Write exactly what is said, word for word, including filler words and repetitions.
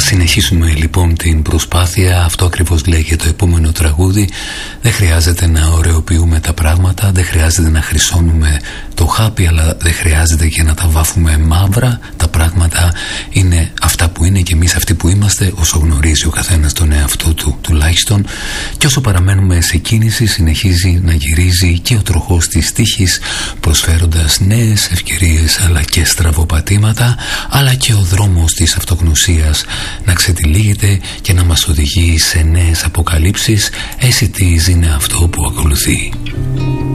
συνεχίσουμε λοιπόν την προσπάθεια. Αυτό ακριβώς λέει και το επόμενο τραγούδι. Δεν χρειάζεται να ωρεοποιούμε τα πράγματα, δεν χρειάζεται να χρυσώνουμε το χάπι, αλλά δεν χρειάζεται και να τα βάφουμε μαύρα. Τα πράγματα είναι αυτά που είναι και εμείς αυτοί που είμαστε, όσο γνωρίζει ο καθένας τον εαυτό του τουλάχιστον. Και όσο παραμένουμε σε κίνηση, συνεχίζει να γυρίζει και ο τροχός της τύχης, προσφέροντας νέες ευκαιρίες αλλά και στραβοπατήματα, αλλά και ο δρόμος της αυτογνωσίας να ξετυλίγεται και να μας οδηγεί σε νέες αποκαλύψεις. Εσύ τι είναι αυτό που ακολουθεί.